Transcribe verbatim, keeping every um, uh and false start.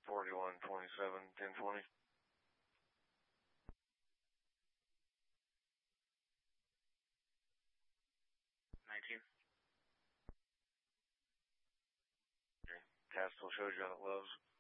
forty-one twenty-seven ten twenty. nineteen. Okay. Castle showed you on at Love's.